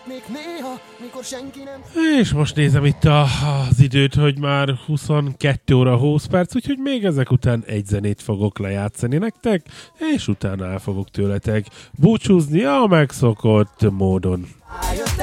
És most nézem itt az időt, hogy már 22 óra 20 perc, úgyhogy még ezek után egy zenét fogok lejátszani nektek, és utána el fogok tőletek búcsúzni a megszokott módon.